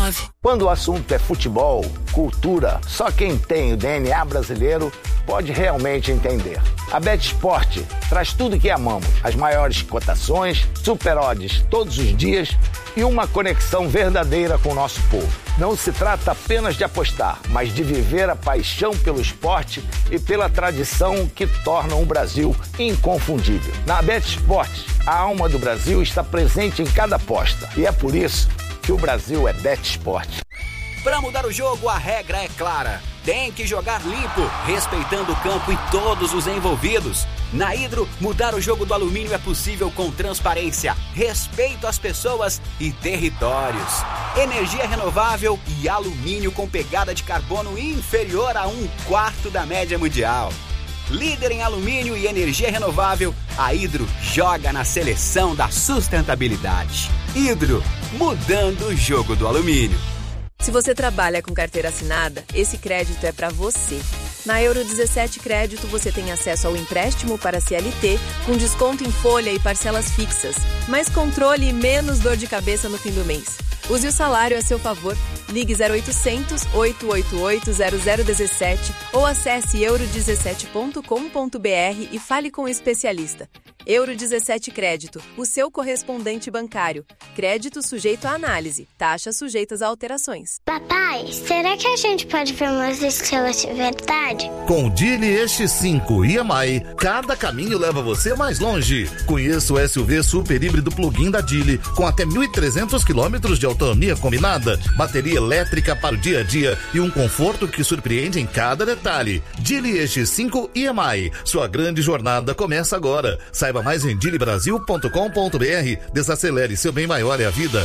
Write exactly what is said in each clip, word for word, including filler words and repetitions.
nove. Quando o assunto é futebol, cultura, só quem tem o D N A brasileiro pode realmente entender. A BetSport traz tudo que amamos, as maiores cotações, super odds todos os dias e uma conexão verdadeira com o nosso povo. Não se trata apenas de apostar, mas de viver a paixão pelo esporte e pela tradição que tornam o Brasil inconfundível. Na BetSport, a alma do Brasil está presente em cada aposta e é por isso que o Brasil é BetSport. Para mudar o jogo, a regra é clara. Tem que jogar limpo, respeitando o campo e todos os envolvidos. Na Hidro, mudar o jogo do alumínio é possível com transparência, respeito às pessoas e territórios. Energia renovável e alumínio com pegada de carbono inferior a um quarto da média mundial. Líder em alumínio e energia renovável, a Hidro joga na seleção da sustentabilidade. Hidro, mudando o jogo do alumínio. Se você trabalha com carteira assinada, esse crédito é para você. Na Euro dezessete Crédito, você tem acesso ao empréstimo para C L T, com desconto em folha e parcelas fixas, mais controle e menos dor de cabeça no fim do mês. Use o salário a seu favor. Ligue zero oitocentos, oito oito oito, zero zero um sete ou acesse euro dezessete ponto com ponto b r e fale com o especialista. Euro dezessete Crédito, o seu correspondente bancário. Crédito sujeito à análise. Taxas sujeitas a alterações. Papai, será que a gente pode ver umas estrelas de verdade? Com o Geely X cinco e M I, cada caminho leva você mais longe. Conheça o S U V super híbrido plug-in da Geely, com até mil e trezentos quilômetros de autonomia combinada, bateria elétrica para o dia a dia e um conforto que surpreende em cada detalhe. Geely X cinco e M I. Sua grande jornada começa agora. Saiba mais em geely brasil ponto com ponto b r. Desacelere, seu bem maior é a vida.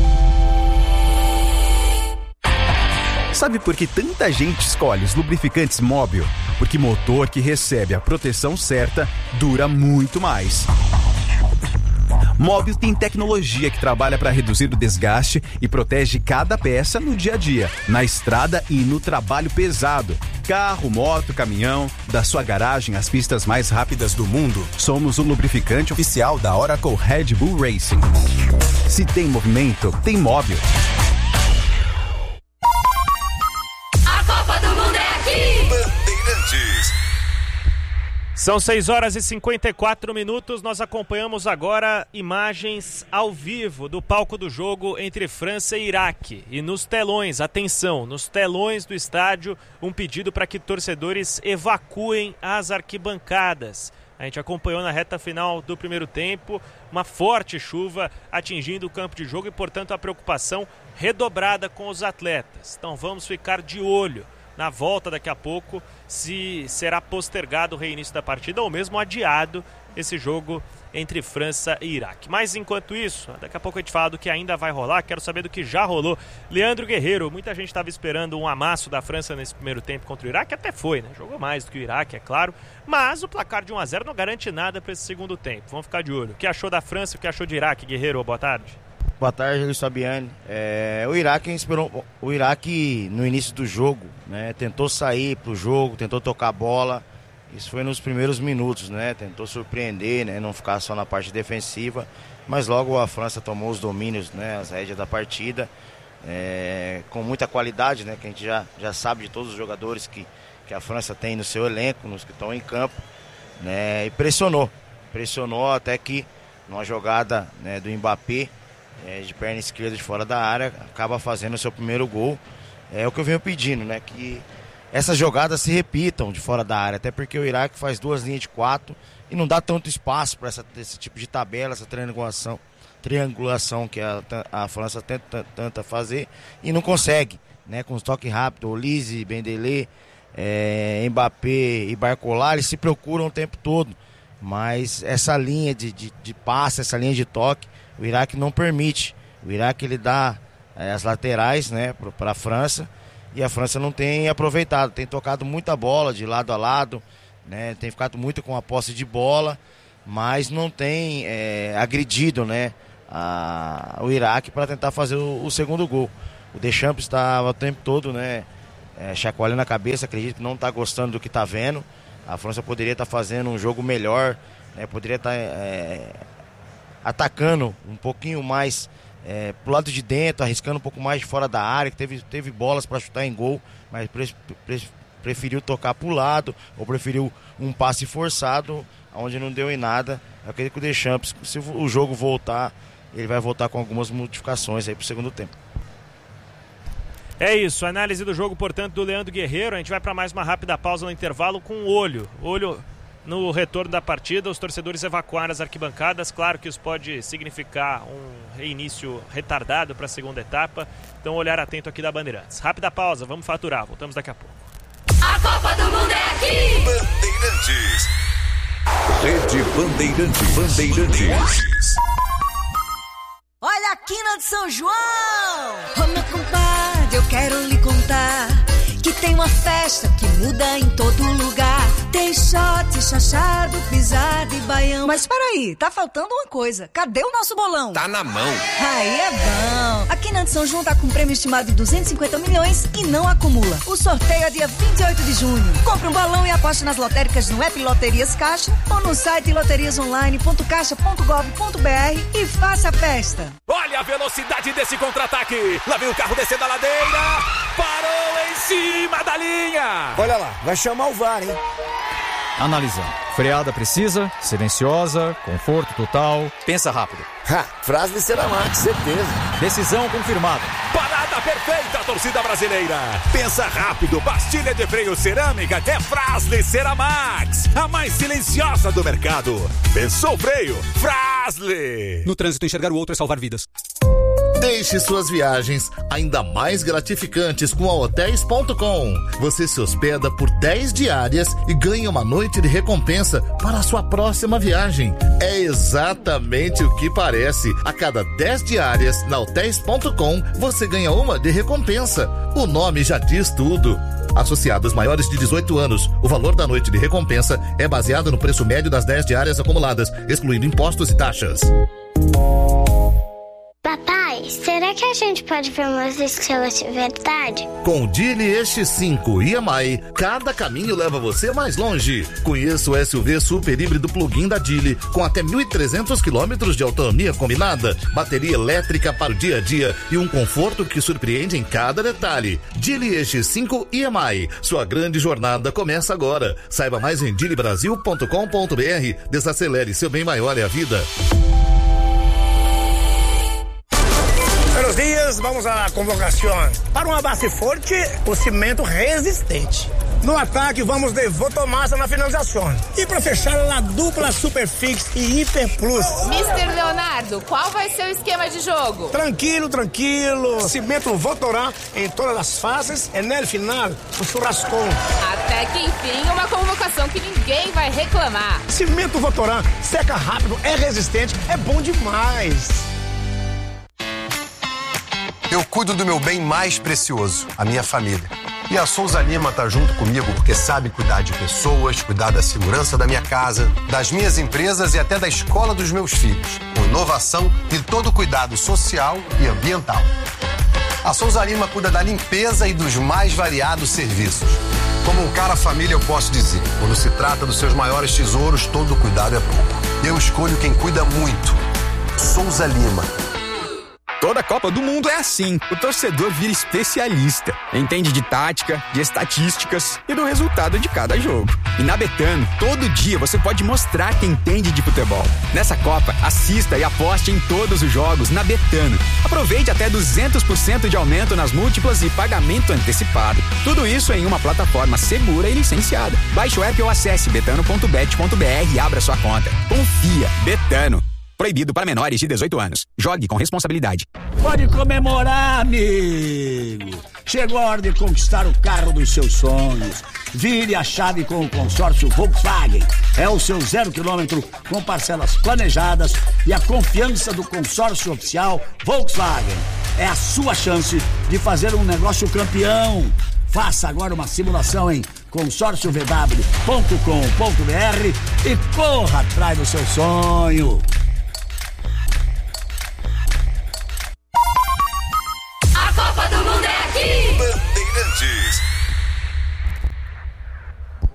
Sabe por que tanta gente escolhe os lubrificantes Móbil? Porque motor que recebe a proteção certa dura muito mais. Móbil tem tecnologia que trabalha para reduzir o desgaste e protege cada peça no dia a dia, na estrada e no trabalho pesado. Carro, moto, caminhão, da sua garagem às pistas mais rápidas do mundo. Somos o lubrificante oficial da Oracle Red Bull Racing. Se tem movimento, tem Móbil. A Copa do Mundo é aqui! Bandeirantes. São seis horas e cinquenta e quatro minutos, nós acompanhamos agora imagens ao vivo do palco do jogo entre França e Iraque. E nos telões, atenção, nos telões do estádio, um pedido para que torcedores evacuem as arquibancadas. A gente acompanhou na reta final do primeiro tempo uma forte chuva atingindo o campo de jogo e, portanto, a preocupação redobrada com os atletas. Então vamos ficar de olho na volta daqui a pouco, se será postergado o reinício da partida ou mesmo adiado esse jogo entre França e Iraque. Mas enquanto isso, daqui a pouco a gente fala do que ainda vai rolar, quero saber do que já rolou. Leandro Guerreiro, muita gente estava esperando um amasso da França nesse primeiro tempo contra o Iraque, até foi, né? Jogou mais do que o Iraque, é claro, mas o placar de um a zero não garante nada para esse segundo tempo. Vamos ficar de olho. O que achou da França e o que achou de Iraque, Guerreiro? Boa tarde. Boa tarde, Luiz Fabiani. É, o Iraque inspirou, o Iraque no início do jogo, né, tentou sair pro jogo, tentou tocar a bola. Isso foi nos primeiros minutos, né? Tentou surpreender, né, não ficar só na parte defensiva. Mas logo a França tomou os domínios, né, as rédeas da partida, é, com muita qualidade, né, que a gente já, já sabe de todos os jogadores que, que a França tem no seu elenco, nos que estão em campo, né, e pressionou, pressionou até que numa jogada, né, do Mbappé, É, de perna esquerda de fora da área, acaba fazendo o seu primeiro gol. É o que eu venho pedindo, né? Que essas jogadas se repitam de fora da área, até porque o Iraque faz duas linhas de quatro e não dá tanto espaço para esse tipo de tabela, essa triangulação, triangulação que a, a França tenta, tenta fazer e não consegue, né? Com os toques rápidos, Olise, Bendelé, é, Mbappé e Barcola, eles se procuram o tempo todo, mas essa linha de, de, de passe, essa linha de toque, o Iraque não permite. O Iraque ele dá é, as laterais, né, para a França, e a França não tem aproveitado, tem tocado muita bola de lado a lado, né, tem ficado muito com a posse de bola, mas não tem é, agredido, né, a, o Iraque para tentar fazer o, o segundo gol. O Deschamps estava o tempo todo, né, é, chacoalhando a cabeça, acredito que não está gostando do que está vendo. A França poderia estar tá fazendo um jogo melhor, né, poderia estar tá, é, atacando um pouquinho mais é, pro lado de dentro, arriscando um pouco mais de fora da área, que teve, teve bolas para chutar em gol, mas pre, pre, preferiu tocar pro lado, ou preferiu um passe forçado, onde não deu em nada. Eu acredito que o Deschamps, se o jogo voltar, ele vai voltar com algumas modificações aí pro segundo tempo. É isso, análise do jogo, portanto, do Leandro Guerreiro. A gente vai para mais uma rápida pausa no intervalo com o olho. Olho no retorno da partida, os torcedores evacuaram as arquibancadas. Claro que isso pode significar um reinício retardado para a segunda etapa. Então, olhar atento aqui da Bandeirantes. Rápida pausa, vamos faturar. Voltamos daqui a pouco. A Copa do Mundo é aqui! Bandeirantes. Rede Bandeirantes. Bandeirantes. Olha a quina de São João! Ô meu compadre, eu quero lhe contar que tem uma festa que muda em todo lugar. Tem shot, chachado, pisada e baião. Mas peraí, tá faltando uma coisa. Cadê o nosso bolão? Tá na mão. Aí é bom. A Quina de São João tá com um prêmio estimado de duzentos e cinquenta milhões e não acumula. O sorteio é dia vinte e oito de junho. Compre um balão e aposte nas lotéricas no app Loterias Caixa ou no site loterias online ponto caixa ponto gov ponto br e faça a festa. Olha a velocidade desse contra-ataque. Lá vem o carro descendo a ladeira. Parou em cima da linha. Olha lá, vai chamar o V A R, hein? Analisando. Freada precisa, silenciosa, conforto total. Pensa rápido. Ha, frase de Ceramax, certeza. Decisão confirmada. Parada perfeita, torcida brasileira. Pensa rápido, pastilha de freio cerâmica é Fras-le Ceramax. A mais silenciosa do mercado. Pensou freio? Fras-le. No trânsito, enxergar o outro é salvar vidas. Deixe suas viagens ainda mais gratificantes com a hotéis ponto com. Você se hospeda por dez diárias e ganha uma noite de recompensa para a sua próxima viagem. É exatamente o que parece. A cada dez diárias na hotéis ponto com, você ganha uma de recompensa. O nome já diz tudo. Associados maiores de dezoito anos, o valor da noite de recompensa é baseado no preço médio das dez diárias acumuladas, excluindo impostos e taxas. Papai, será que a gente pode ver umas estrelas de verdade? Com o Dili E X cinco e M I, cada caminho leva você mais longe. Conheça o S U V super híbrido plug-in da Dili, com até mil e trezentos quilômetros de autonomia combinada, bateria elétrica para o dia a dia e um conforto que surpreende em cada detalhe. Dili E X cinco e M I, sua grande jornada começa agora. Saiba mais em dili brasil ponto com ponto br. Desacelere, seu bem maior é a vida. Buenos dias, vamos à convocação. Para uma base forte, o cimento resistente. No ataque, vamos de Votomassa na finalização. E para fechar, a dupla Superfix e Hiper Plus. mister Leonardo, qual vai ser o esquema de jogo? Tranquilo, tranquilo. Cimento Votorá em todas as fases e no final, o churrascão. Até que enfim, uma convocação que ninguém vai reclamar. Cimento Votorá seca rápido, é resistente, é bom demais. Eu cuido do meu bem mais precioso, a minha família. E a Souza Lima tá junto comigo porque sabe cuidar de pessoas, cuidar da segurança da minha casa, das minhas empresas e até da escola dos meus filhos, com inovação e todo cuidado social e ambiental. A Souza Lima cuida da limpeza e dos mais variados serviços. Como um cara família, eu posso dizer, quando se trata dos seus maiores tesouros, todo cuidado é pouco. Eu escolho quem cuida muito. Souza Lima. Toda Copa do Mundo é assim. O torcedor vira especialista. Entende de tática, de estatísticas e do resultado de cada jogo. E na Betano, todo dia você pode mostrar quem entende de futebol. Nessa Copa, assista e aposte em todos os jogos na Betano. Aproveite até duzentos por cento de aumento nas múltiplas e pagamento antecipado. Tudo isso em uma plataforma segura e licenciada. Baixe o app ou acesse betano ponto bet ponto br e abra sua conta. Confia. Betano. Proibido para menores de dezoito anos. Jogue com responsabilidade. Pode comemorar, amigo. Chegou a hora de conquistar o carro dos seus sonhos. Vire a chave com o consórcio Volkswagen. É o seu zero quilômetro com parcelas planejadas e a confiança do consórcio oficial Volkswagen. É a sua chance de fazer um negócio campeão. Faça agora uma simulação em consórcio v w ponto com ponto br e corra atrás do seu sonho. A Copa do Mundo é aqui! Bandeirantes.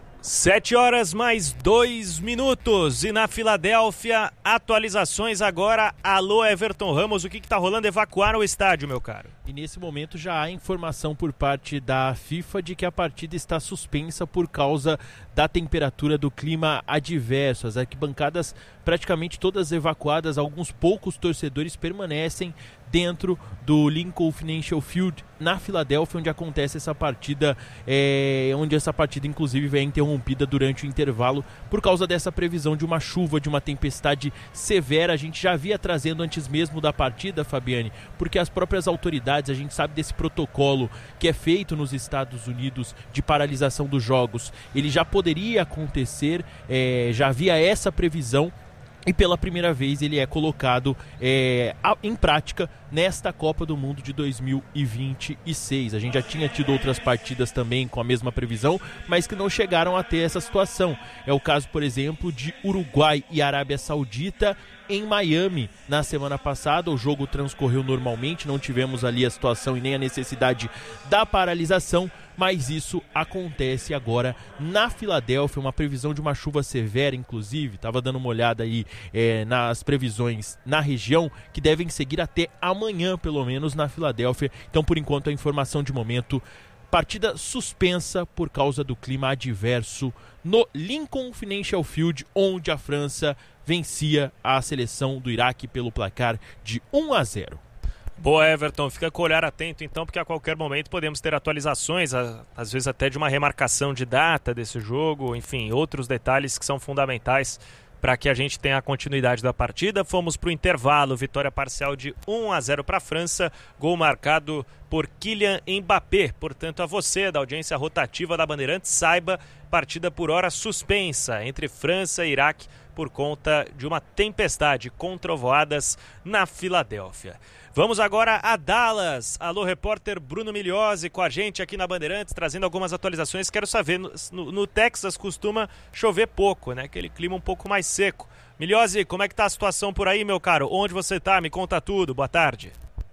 Sete horas mais dois minutos e na Filadélfia, atualizações agora. Alô, Everton Ramos, o que está rolando? Evacuaram o estádio, meu caro. E nesse momento já há informação por parte da FIFA de que a partida está suspensa por causa da temperatura do clima adverso. As arquibancadas praticamente todas evacuadas, alguns poucos torcedores permanecem dentro do Lincoln Financial Field na Filadélfia, onde acontece essa partida, é, onde essa partida inclusive é interrompida durante o intervalo por causa dessa previsão de uma chuva, de uma tempestade severa. A gente já havia trazendo antes mesmo da partida, Fabiane, porque as próprias autoridades, a gente sabe desse protocolo que é feito nos Estados Unidos de paralisação dos jogos, ele já poderia acontecer, é, já havia essa previsão. E pela primeira vez ele é colocado é, em prática nesta Copa do Mundo de dois mil e vinte e seis. A gente já tinha tido outras partidas também com a mesma previsão, mas que não chegaram a ter essa situação. É o caso, por exemplo, de Uruguai e Arábia Saudita em Miami na semana passada. O jogo transcorreu normalmente, não tivemos ali a situação e nem a necessidade da paralisação, mas isso acontece agora na Filadélfia, uma previsão de uma chuva severa, inclusive, estava dando uma olhada aí é, nas previsões na região, que devem seguir até amanhã, pelo menos, na Filadélfia. Então, por enquanto, a informação de momento, partida suspensa por causa do clima adverso no Lincoln Financial Field, onde a França vencia a seleção do Iraque pelo placar de um a zero. Boa, Everton, fica com o olhar atento então, porque a qualquer momento podemos ter atualizações, às vezes até de uma remarcação de data desse jogo, enfim, outros detalhes que são fundamentais para que a gente tenha a continuidade da partida. Fomos para o intervalo, vitória parcial de um a zero para a França, gol marcado por Kylian Mbappé. Portanto, a você da audiência rotativa da Bandeirantes, saiba, partida por hora suspensa entre França e Iraque por conta de uma tempestade com trovoadas na Filadélfia. Vamos agora a Dallas. Alô, repórter Bruno Migliosi com a gente aqui na Bandeirantes, trazendo algumas atualizações. Quero saber, no, no Texas costuma chover pouco, né? Aquele clima um pouco mais seco. Migliosi, como é que tá a situação por aí, meu caro? Onde você tá? Me conta tudo. Boa tarde.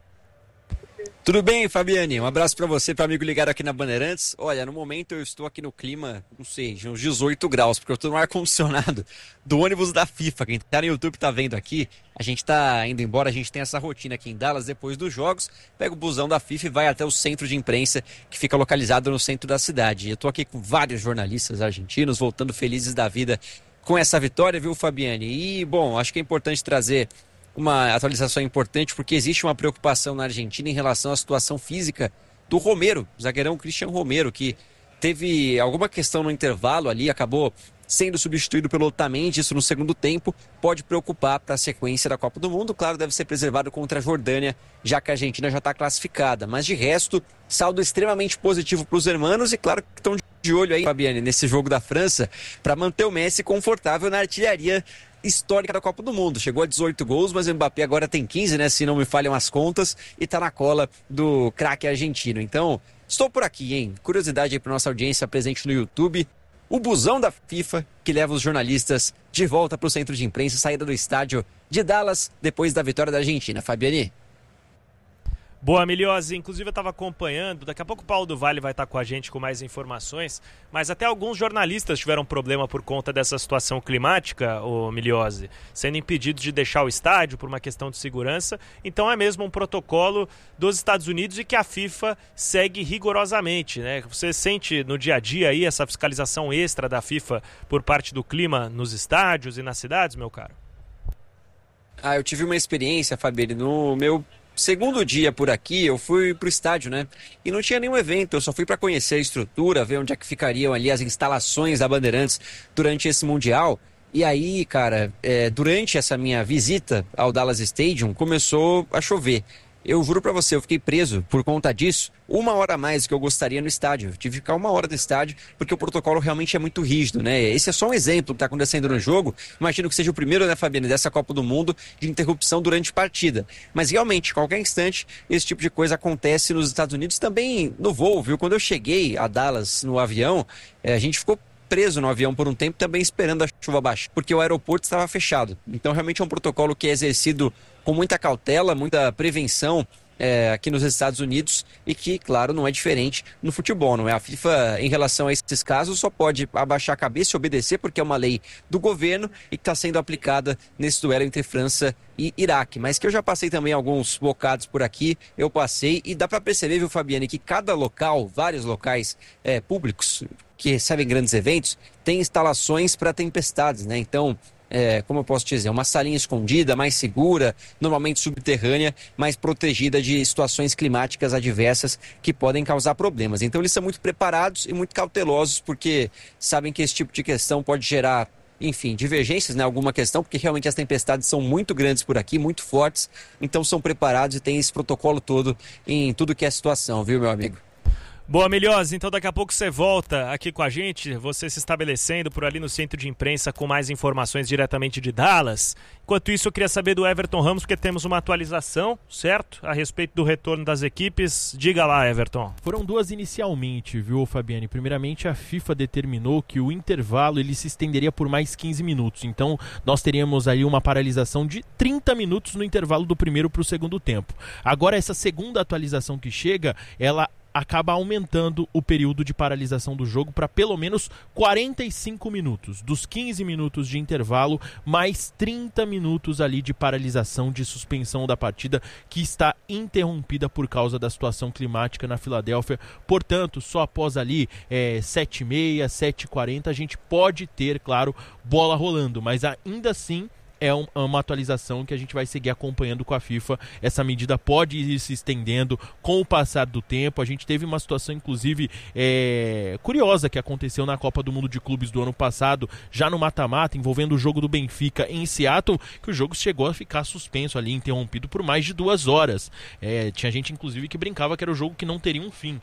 Tudo bem, Fabiane? Um abraço para você, para amigo ligado aqui na Bandeirantes. Olha, no momento eu estou aqui no clima, não sei, de uns dezoito graus, porque eu estou no ar-condicionado do ônibus da FIFA. Quem tá no YouTube tá vendo aqui, a gente tá indo embora, a gente tem essa rotina aqui em Dallas depois dos jogos, pega o busão da FIFA e vai até o centro de imprensa, que fica localizado no centro da cidade. Eu tô aqui com vários jornalistas argentinos, voltando felizes da vida com essa vitória, viu, Fabiane? E, bom, acho que é importante trazer uma atualização importante, porque existe uma preocupação na Argentina em relação à situação física do Romero, o zagueirão Cristian Romero, que teve alguma questão no intervalo ali, acabou sendo substituído pelo Otamendi, isso no segundo tempo, pode preocupar para a sequência da Copa do Mundo. Claro, deve ser preservado contra a Jordânia, já que a Argentina já está classificada, mas de resto, saldo extremamente positivo para os hermanos, e claro que estão de olho aí, Fabiane, nesse jogo da França, para manter o Messi confortável na artilharia histórica da Copa do Mundo. Chegou a dezoito gols, mas o Mbappé agora tem quinze, né? Se não me falham as contas, e tá na cola do craque argentino. Então, estou por aqui, hein? Curiosidade aí para nossa audiência presente no YouTube. O busão da FIFA que leva os jornalistas de volta para o centro de imprensa, saída do estádio de Dallas depois da vitória da Argentina. Fabiane? Boa, Migliosi. Inclusive eu estava acompanhando, daqui a pouco o Paulo do Vale vai estar com a gente com mais informações, mas até alguns jornalistas tiveram problema por conta dessa situação climática, ô Migliosi, sendo impedidos de deixar o estádio por uma questão de segurança. Então é mesmo um protocolo dos Estados Unidos e que a FIFA segue rigorosamente, né? Você sente no dia a dia aí essa fiscalização extra da FIFA por parte do clima nos estádios e nas cidades, meu caro? Ah, eu tive uma experiência, Fabiane, no meu segundo dia por aqui, eu fui pro estádio, né? E não tinha nenhum evento, eu só fui para conhecer a estrutura, ver onde é que ficariam ali as instalações da Bandeirantes durante esse Mundial. E aí, cara, é, durante essa minha visita ao Dallas Stadium, começou a chover. Eu juro pra você, eu fiquei preso por conta disso, uma hora a mais do que eu gostaria no estádio. Eu tive que ficar uma hora no estádio, porque o protocolo realmente é muito rígido, né? Esse é só um exemplo do que tá acontecendo no jogo. Imagino que seja o primeiro, né, Fabiane, dessa Copa do Mundo de interrupção durante partida. Mas realmente, qualquer instante, esse tipo de coisa acontece nos Estados Unidos, também no voo, viu? Quando eu cheguei a Dallas no avião, a gente ficou preso no avião por um tempo, também esperando a chuva baixar, porque o aeroporto estava fechado. Então realmente é um protocolo que é exercido com muita cautela, muita prevenção é, aqui nos Estados Unidos e que, claro, não é diferente no futebol, não é? A FIFA, em relação a esses casos, só pode abaixar a cabeça e obedecer porque é uma lei do governo e que está sendo aplicada nesse duelo entre França e Iraque. Mas que eu já passei também alguns bocados por aqui, eu passei e dá para perceber, viu, Fabiane, que cada local, vários locais é, públicos que recebem grandes eventos, tem instalações para tempestades, né? Então, É, como eu posso dizer, uma salinha escondida, mais segura, normalmente subterrânea, mais protegida de situações climáticas adversas que podem causar problemas. Então eles são muito preparados e muito cautelosos porque sabem que esse tipo de questão pode gerar, enfim, divergências, né? Alguma questão, porque realmente as tempestades são muito grandes por aqui, muito fortes, então são preparados e têm esse protocolo todo em tudo que é situação, viu, meu amigo? Boa, Melhose, então daqui a pouco você volta aqui com a gente, você se estabelecendo por ali no centro de imprensa com mais informações diretamente de Dallas. Enquanto isso, eu queria saber do Everton Ramos, porque temos uma atualização, certo? A respeito do retorno das equipes. Diga lá, Everton. Foram duas inicialmente, viu, Fabiane? Primeiramente, a FIFA determinou que o intervalo ele se estenderia por mais quinze minutos. Então, nós teríamos aí uma paralisação de trinta minutos no intervalo do primeiro para o segundo tempo. Agora, essa segunda atualização que chega, ela acaba aumentando o período de paralisação do jogo para pelo menos quarenta e cinco minutos. Dos quinze minutos de intervalo, mais trinta minutos ali de paralisação, de suspensão da partida, que está interrompida por causa da situação climática na Filadélfia. Portanto, só após ali é, sete e meia, sete e quarenta, a gente pode ter, claro, bola rolando, mas ainda assim é uma atualização que a gente vai seguir acompanhando com a FIFA. Essa medida pode ir se estendendo com o passar do tempo. A gente teve uma situação, inclusive, é, curiosa que aconteceu na Copa do Mundo de Clubes do ano passado, já no mata-mata, envolvendo o jogo do Benfica em Seattle, que o jogo chegou a ficar suspenso ali, interrompido por mais de duas horas. É, tinha gente, inclusive, que brincava que era o jogo que não teria um fim.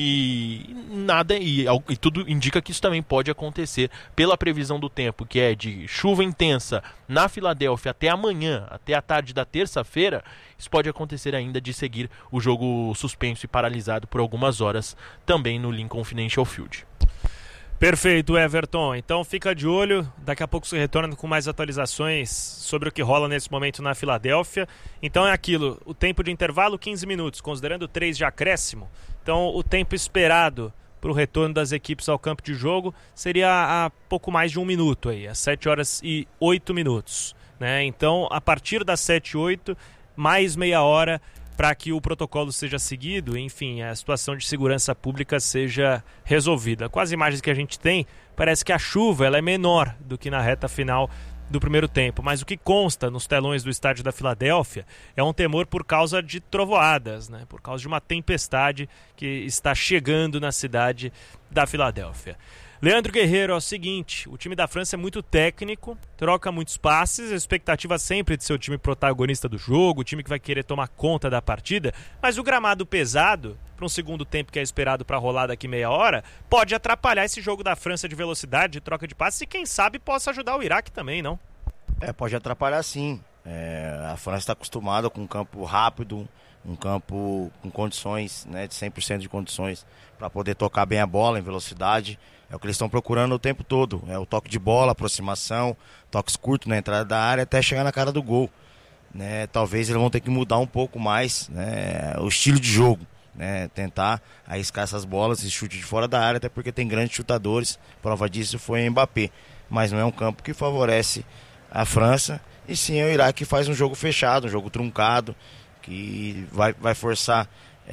E nada, e, e tudo indica que isso também pode acontecer pela previsão do tempo, que é de chuva intensa na Filadélfia até amanhã, até a tarde da terça-feira. Isso pode acontecer ainda de seguir o jogo suspenso e paralisado por algumas horas também no Lincoln Financial Field. Perfeito, Everton. Então fica de olho, daqui a pouco você retorna com mais atualizações sobre o que rola nesse momento na Filadélfia. Então é aquilo, o tempo de intervalo quinze minutos, considerando três de acréscimo. Então o tempo esperado para o retorno das equipes ao campo de jogo seria a pouco mais de um minuto aí, às sete horas e oito minutos, né? Então, a partir das sete e oito, mais meia hora para que o protocolo seja seguido, enfim, a situação de segurança pública seja resolvida. Com as imagens que a gente tem, parece que a chuva ela é menor do que na reta final do primeiro tempo, mas o que consta nos telões do estádio da Filadélfia é um temor por causa de trovoadas, né? Por causa de uma tempestade que está chegando na cidade da Filadélfia. Leandro Guerreiro, é o seguinte, o time da França é muito técnico, troca muitos passes, a expectativa sempre de ser o time protagonista do jogo, o time que vai querer tomar conta da partida, mas o gramado pesado, para um segundo tempo que é esperado para rolar daqui meia hora, pode atrapalhar esse jogo da França de velocidade, de troca de passes, e quem sabe possa ajudar o Iraque também, não? É, pode atrapalhar sim. É, a França está acostumada com um campo rápido, um campo com condições, né, de cem por cento de condições para poder tocar bem a bola em velocidade. É o que eles estão procurando o tempo todo. É o toque de bola, aproximação, toques curtos na entrada da área até chegar na cara do gol. Né? Talvez eles vão ter que mudar um pouco mais, né, o estilo de jogo. Né? Tentar arriscar essas bolas e chute de fora da área, até porque tem grandes chutadores. Prova disso foi o Mbappé. Mas não é um campo que favorece a França. E sim, é o Iraque que faz um jogo fechado, um jogo truncado, que vai, vai forçar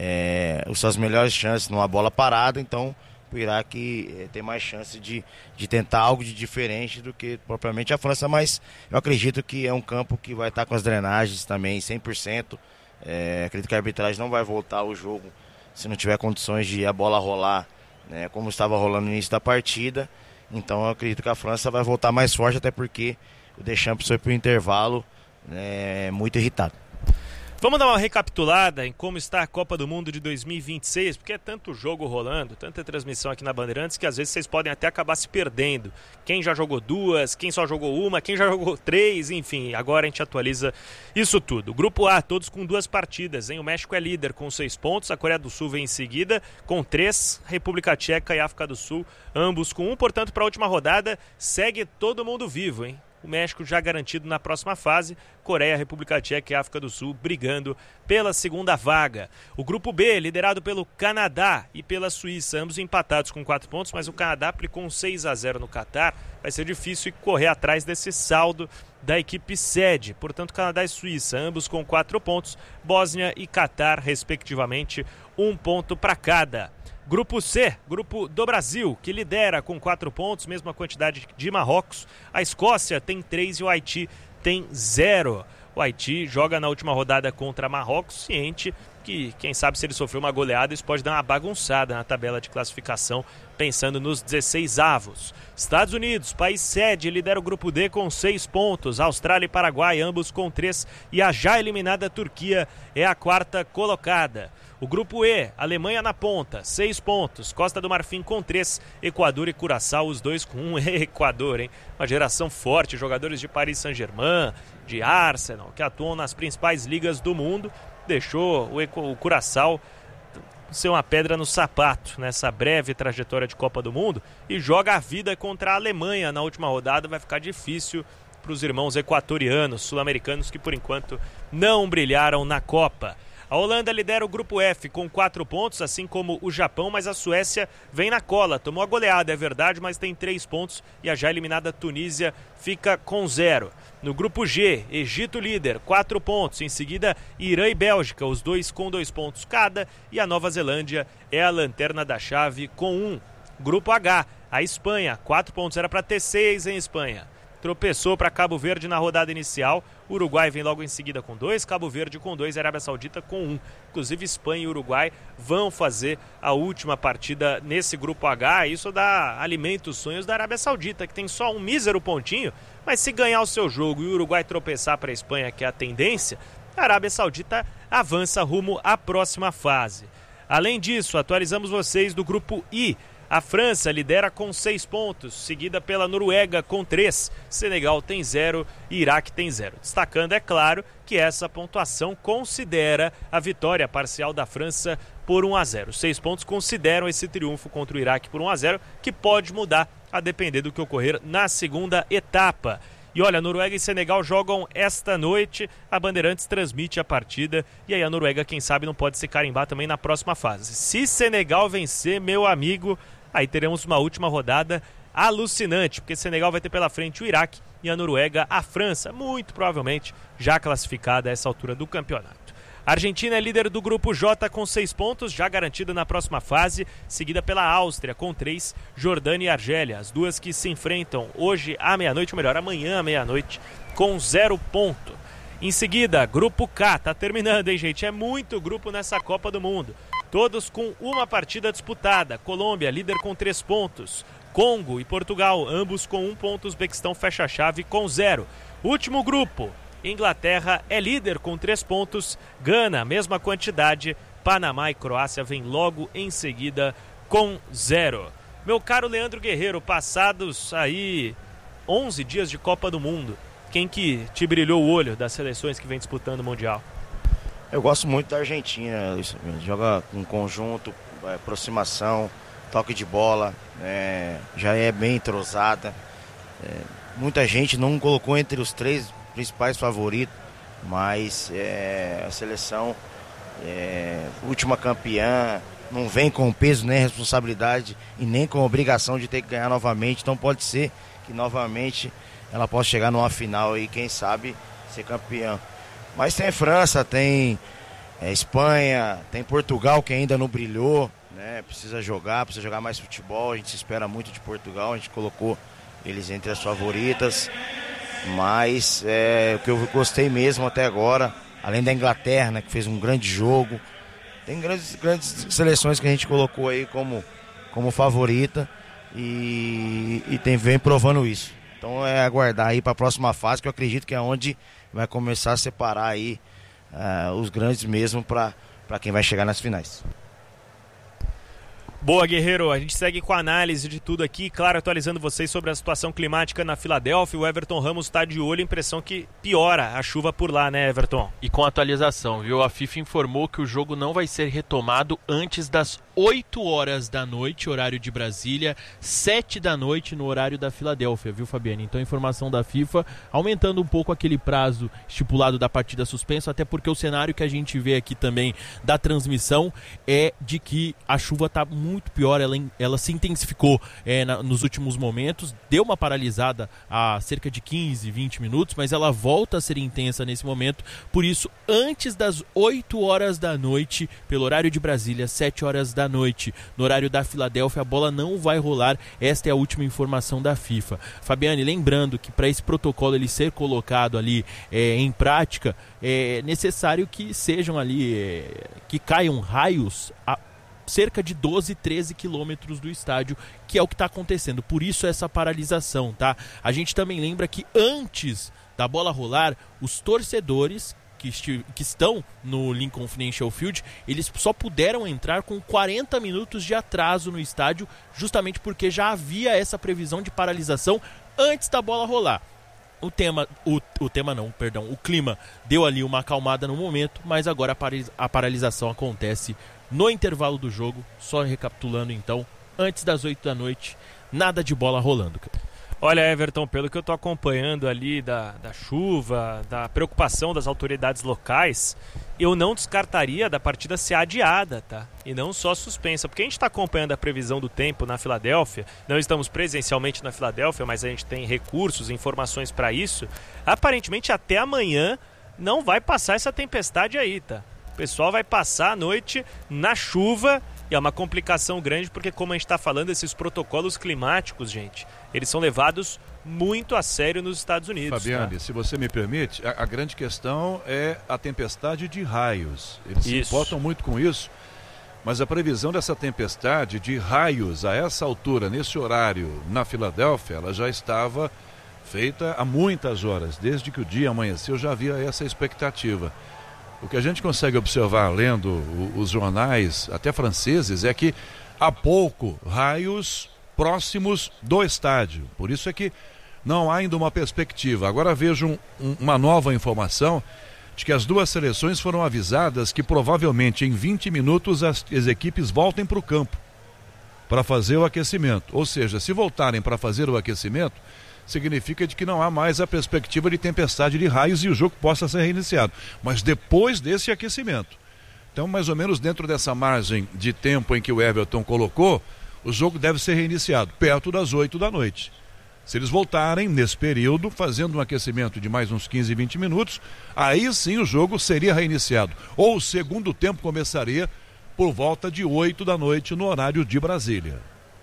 é, as suas melhores chances numa bola parada. Então o Iraque é, tem mais chance de, de tentar algo de diferente do que propriamente a França, mas eu acredito que é um campo que vai estar com as drenagens também cem por cento. É, acredito que a arbitragem não vai voltar ao jogo se não tiver condições de a bola rolar, né, como estava rolando no início da partida. Então eu acredito que a França vai voltar mais forte, até porque o Deschamps foi para o intervalo, né, muito irritado. Vamos dar uma recapitulada em como está a Copa do Mundo de dois mil e vinte e seis, porque é tanto jogo rolando, tanta transmissão aqui na Bandeirantes, que às vezes vocês podem até acabar se perdendo. Quem já jogou duas, quem só jogou uma, quem já jogou três, enfim, agora a gente atualiza isso tudo. Grupo A, todos com duas partidas, hein? O México é líder com seis pontos, a Coreia do Sul vem em seguida com três, República Tcheca e África do Sul, ambos com um, portanto, para a última rodada, segue todo mundo vivo, hein? o México já garantido na próxima fase, Coreia, República Tcheca e África do Sul brigando pela segunda vaga. O grupo B, liderado pelo Canadá e pela Suíça, ambos empatados com quatro pontos, mas o Canadá aplicou um seis a zero no Catar. Vai ser difícil correr atrás desse saldo da equipe sede. Portanto, Canadá e Suíça, ambos com quatro pontos, Bósnia e Catar, respectivamente, um ponto para cada. Grupo C, grupo do Brasil, que lidera com quatro pontos, mesma quantidade de Marrocos. A Escócia tem três e o Haiti tem zero. O Haiti joga na última rodada contra Marrocos, ciente que, quem sabe, se ele sofrer uma goleada, isso pode dar uma bagunçada na tabela de classificação, pensando nos dezesseis avos. Estados Unidos, país sede, lidera o grupo D com seis pontos. Austrália e Paraguai, ambos com três. E a já eliminada Turquia é a quarta colocada. O grupo E, Alemanha na ponta, seis pontos. Costa do Marfim com três. Equador e Curaçao, os dois com um. Equador, hein? Uma geração forte, jogadores de Paris Saint-Germain, de Arsenal, que atuam nas principais ligas do mundo. Deixou o, Equ- o Curaçao ser uma pedra no sapato nessa breve trajetória de Copa do Mundo e joga a vida contra a Alemanha na última rodada. Vai ficar difícil para os irmãos equatorianos, sul-americanos, que por enquanto não brilharam na Copa. A Holanda lidera o grupo F com quatro pontos, assim como o Japão, mas a Suécia vem na cola. Tomou a goleada, é verdade, mas tem três pontos e a já eliminada Tunísia fica com zero. No grupo G, Egito líder, quatro pontos. Em seguida, Irã e Bélgica, os dois com dois pontos cada. E a Nova Zelândia é a lanterna da chave com um. Grupo H, a Espanha, quatro pontos. Era para ter seis em Espanha. Tropeçou para Cabo Verde na rodada inicial. Uruguai vem logo em seguida com dois, Cabo Verde com dois, Arábia Saudita com um. Inclusive Espanha e Uruguai vão fazer a última partida nesse grupo H. Isso dá alimento aos sonhos da Arábia Saudita, que tem só um mísero pontinho, mas se ganhar o seu jogo e o Uruguai tropeçar para a Espanha, que é a tendência, a Arábia Saudita avança rumo à próxima fase. Além disso, atualizamos vocês do grupo I. A França lidera com seis pontos, seguida pela Noruega com três, Senegal tem zero e Iraque tem zero. Destacando, é claro, que essa pontuação considera a vitória parcial da França por um a zero. Seis pontos consideram esse triunfo contra o Iraque por um a zero, que pode mudar a depender do que ocorrer na segunda etapa. E olha, Noruega e Senegal jogam esta noite, a Bandeirantes transmite a partida, e aí a Noruega, quem sabe, não pode se carimbar também na próxima fase. Se Senegal vencer, meu amigo, aí teremos uma última rodada alucinante, porque Senegal vai ter pela frente o Iraque e a Noruega a França, muito provavelmente já classificada a essa altura do campeonato. A Argentina é líder do grupo J com seis pontos, já garantida na próxima fase, seguida pela Áustria com três, Jordânia e Argélia, as duas que se enfrentam hoje à meia-noite, ou melhor, amanhã à meia-noite, com zero ponto. Em seguida, grupo K, tá terminando, hein, gente? É muito grupo nessa Copa do Mundo. Todos com uma partida disputada. Colômbia, líder com três pontos. Congo e Portugal, ambos com um ponto. Uzbequistão fecha a chave com zero. Último grupo. Inglaterra é líder com três pontos. Gana, mesma quantidade. Panamá e Croácia vêm logo em seguida com zero. Meu caro Leandro Guerreiro, passados aí onze dias de Copa do Mundo, quem que te brilhou o olho das seleções que vem disputando o Mundial? Eu gosto muito da Argentina, joga com conjunto, aproximação, toque de bola, é, já é bem entrosada. É, muita gente não colocou entre os três principais favoritos, mas é, a seleção, é, última campeã, não vem com peso nem responsabilidade e nem com obrigação de ter que ganhar novamente, então pode ser que novamente ela possa chegar numa final e quem sabe ser campeã. Mas tem França, tem é, Espanha, tem Portugal que ainda não brilhou, né? Precisa jogar, precisa jogar mais futebol. A gente se espera muito de Portugal, a gente colocou eles entre as favoritas. Mas é, o que eu gostei mesmo até agora, além da Inglaterra, né, que fez um grande jogo, tem grandes, grandes seleções que a gente colocou aí como, como favorita e, e tem, vem provando isso. Então é aguardar aí para a próxima fase, que eu acredito que é onde vai começar a separar aí uh, os grandes mesmo para quem vai chegar nas finais. Boa, Guerreiro, a gente segue com a análise de tudo aqui, claro, atualizando vocês sobre a situação climática na Filadélfia. O Everton Ramos está de olho, impressão que piora a chuva por lá, né, Everton? E com atualização, viu? A FIFA informou que o jogo não vai ser retomado antes das oito horas da noite, horário de Brasília, sete da noite no horário da Filadélfia, viu, Fabiane? Então, informação da FIFA, aumentando um pouco aquele prazo estipulado da partida suspensa, até porque o cenário que a gente vê aqui também da transmissão é de que a chuva está muito muito pior, ela, ela se intensificou é, na, nos últimos momentos, deu uma paralisada há cerca de quinze, vinte minutos, mas ela volta a ser intensa nesse momento, por isso, antes das oito horas da noite, pelo horário de Brasília, sete horas da noite, no horário da Filadélfia, a bola não vai rolar, esta é a última informação da FIFA. Fabiane, lembrando que para esse protocolo ele ser colocado ali é, em prática, é necessário que sejam ali, é, que caiam raios a cerca de doze, treze quilômetros do estádio, que é o que está acontecendo. Por isso essa paralisação, tá? A gente também lembra que antes da bola rolar, os torcedores que, esti- que estão no Lincoln Financial Field, eles só puderam entrar com quarenta minutos de atraso no estádio, justamente porque já havia essa previsão de paralisação antes da bola rolar. O tema, o, o tema não, perdão, o clima deu ali uma acalmada no momento, mas agora a, paris- a paralisação acontece no intervalo do jogo, só recapitulando então, antes das oito da noite, nada de bola rolando. Olha, Everton, pelo que eu estou acompanhando ali da, da chuva, da preocupação das autoridades locais, eu não descartaria da partida ser adiada, tá? E não só suspensa, porque a gente está acompanhando a previsão do tempo na Filadélfia, não estamos presencialmente na Filadélfia, mas a gente tem recursos, informações para isso. Aparentemente até amanhã não vai passar essa tempestade aí, tá? O pessoal vai passar a noite na chuva e é uma complicação grande porque, como a gente está falando, esses protocolos climáticos, gente, eles são levados muito a sério nos Estados Unidos. Fabiane, tá? se você me permite, a, a grande questão é a tempestade de raios. Eles isso. se importam muito com isso, mas a previsão dessa tempestade de raios a essa altura, nesse horário, na Filadélfia, ela já estava feita há muitas horas. Desde que o dia amanheceu já havia essa expectativa. O que a gente consegue observar lendo os jornais, até franceses, é que há pouco raios próximos do estádio. Por isso é que não há ainda uma perspectiva. Agora vejo um, um, uma nova informação de que as duas seleções foram avisadas que provavelmente em vinte minutos as, as equipes voltem para o campo para fazer o aquecimento. Ou seja, se voltarem para fazer o aquecimento, significa de que não há mais a perspectiva de tempestade de raios e o jogo possa ser reiniciado. Mas depois desse aquecimento. Então, mais ou menos dentro dessa margem de tempo em que o Everton colocou, o jogo deve ser reiniciado, perto das oito da noite. Se eles voltarem nesse período, fazendo um aquecimento de mais uns quinze, vinte minutos, aí sim o jogo seria reiniciado. Ou o segundo tempo começaria por volta de oito da noite no horário de Brasília.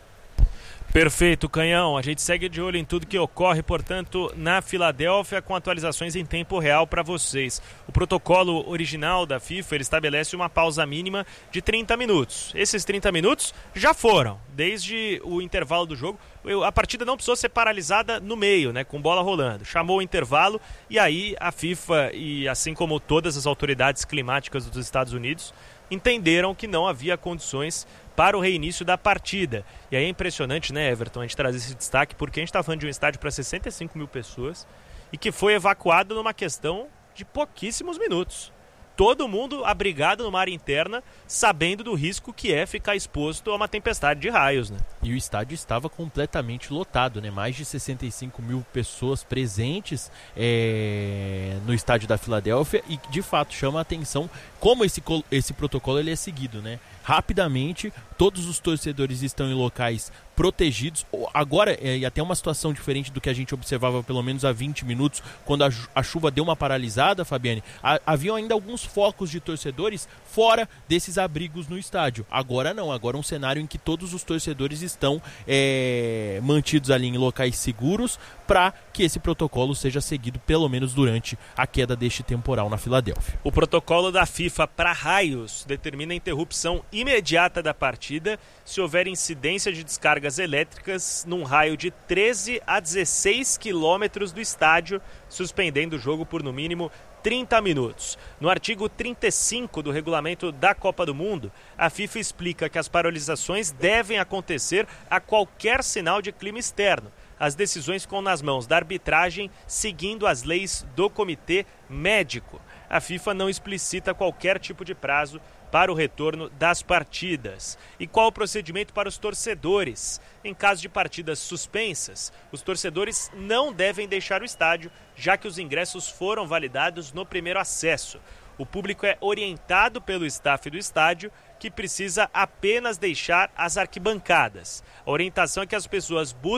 Perfeito, Canhão. A gente segue de olho em tudo que ocorre, portanto, na Filadélfia, com atualizações em tempo real para vocês. O protocolo original da FIFA, ele estabelece uma pausa mínima de trinta minutos. Esses trinta minutos já foram, desde o intervalo do jogo. A partida não precisou ser paralisada no meio, né, com bola rolando. Chamou o intervalo e aí a FIFA, e assim como todas as autoridades climáticas dos Estados Unidos, entenderam que não havia condições para o reinício da partida. E aí é impressionante, né, Everton, a gente trazer esse destaque, porque a gente está falando de um estádio para sessenta e cinco mil pessoas e que foi evacuado numa questão de pouquíssimos minutos. Todo mundo abrigado numa área interna, sabendo do risco que é ficar exposto a uma tempestade de raios, né? E o estádio estava completamente lotado, né? Mais de sessenta e cinco mil pessoas presentes é, no estádio da Filadélfia e, de fato, chama a atenção como esse, esse protocolo ele é seguido, né? Rapidamente, todos os torcedores estão em locais protegidos. Agora, é, e até uma situação diferente do que a gente observava pelo menos há vinte minutos, quando a, a chuva deu uma paralisada, Fabiane, a, haviam ainda alguns focos de torcedores fora desses abrigos no estádio. Agora não, agora é um cenário em que todos os torcedores estão é, mantidos ali em locais seguros para que esse protocolo seja seguido pelo menos durante a queda deste temporal na Filadélfia. O protocolo da FIFA para raios determina a interrupção imediata da partida se houver incidência de descargas elétricas num raio de treze a dezesseis quilômetros do estádio, suspendendo o jogo por no mínimo trinta minutos. No artigo trinta e cinco do regulamento da Copa do Mundo, a FIFA explica que as paralisações devem acontecer a qualquer sinal de clima externo. As decisões ficam nas mãos da arbitragem, seguindo as leis do Comitê Médico. A FIFA não explicita qualquer tipo de prazo para o retorno das partidas. E qual o procedimento para os torcedores? Em caso de partidas suspensas, os torcedores não devem deixar o estádio, já que os ingressos foram validados no primeiro acesso. O público é orientado pelo staff do estádio, que precisa apenas deixar as arquibancadas. A orientação é que as pessoas busquem